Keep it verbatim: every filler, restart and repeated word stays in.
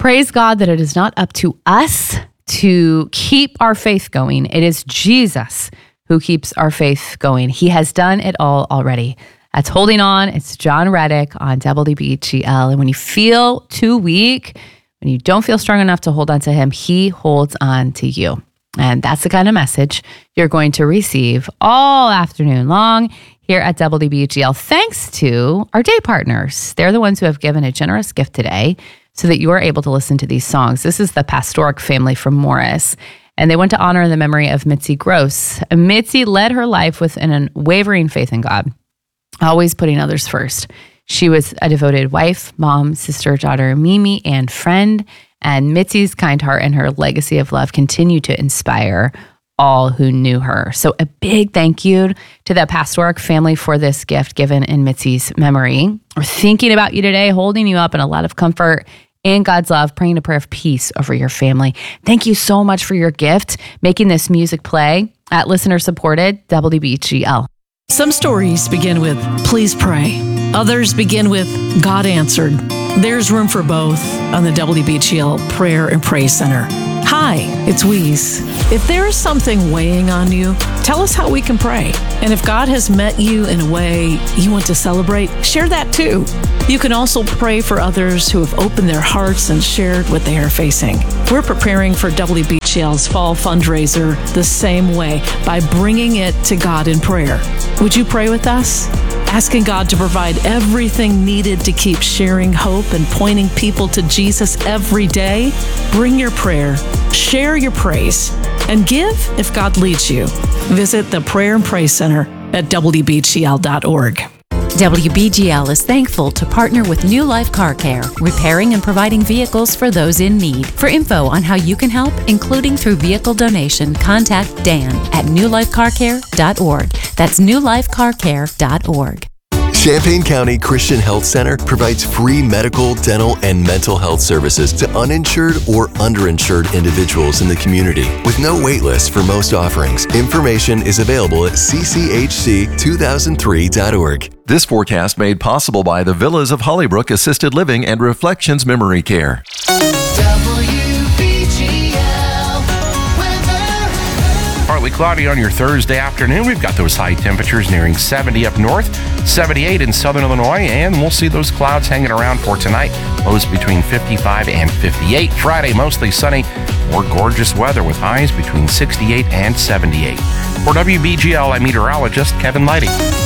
Praise God that it is not up to us to keep our faith going. It is Jesus who keeps our faith going. He has done it all already. That's Holding On. It's John Reddick on W B G L. And when you feel too weak, when you don't feel strong enough to hold on to him, he holds on to you. And that's the kind of message you're going to receive all afternoon long here at W B G L. Thanks to our day partners. They're the ones who have given a generous gift today so that you are able to listen to these songs. This is the Pastoric family from Morris, and they want to honor the memory of Mitzi Gross. Mitzi led her life with an unwavering faith in God, always putting others first. She was a devoted wife, mom, sister, daughter, Mimi, and friend. And Mitzi's kind heart and her legacy of love continue to inspire all who knew her. So a big thank you to the Pastoric family for this gift given in Mitzi's memory. We're thinking about you today, holding you up in a lot of comfort and God's love, praying a prayer of peace over your family. Thank you so much for your gift, making this music play at listener-supported W B G L. Some stories begin with, please pray. Others begin with, God answered. There's room for both on the W B G L Prayer and Praise Center. Hi, it's Weeze. If there is something weighing on you, tell us how we can pray. And if God has met you in a way you want to celebrate, share that too. You can also pray for others who have opened their hearts and shared what they are facing. We're preparing for W B G L's fall fundraiser the same way, by bringing it to God in prayer. Would you pray with us? Asking God to provide everything needed to keep sharing hope and pointing people to Jesus every day? Bring your prayer, share your praise, and give if God leads you. Visit the Prayer and Praise Center at W B G L dot org. W B G L is thankful to partner with New Life Car Care, repairing and providing vehicles for those in need. For info on how you can help, including through vehicle donation, contact Dan at new life car care dot org. That's new life car care dot org. Champaign County Christian Health Center provides free medical, dental, and mental health services to uninsured or underinsured individuals in the community with no wait list for most offerings. Information is available at c c h c two thousand three dot org. This forecast made possible by the Villas of Hollybrook Assisted Living and Reflections Memory Care. Partly cloudy on your Thursday afternoon. We've got those high temperatures nearing seventy up north, seventy-eight in southern Illinois, and we'll see those clouds hanging around for tonight. Lows between fifty-five and fifty-eight. Friday, mostly sunny, more gorgeous weather with highs between sixty-eight and seventy-eight. For W B G L, I'm meteorologist Kevin Leidy.